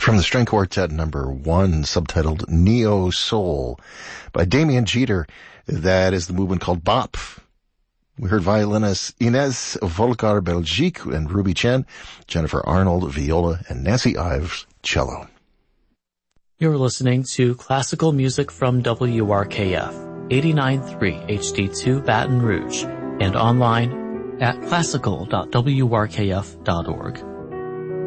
From the String Quartet number 1, subtitled Neo Soul by Damien Jeter. That is the movement called Bop. We heard violinists Inez Volcar-Belgique and Ruby Chen, Jennifer Arnold, viola, and Nancy Ives, cello. You're listening to classical music from WRKF, 89.3 HD2 Baton Rouge, and online at classical.wrkf.org.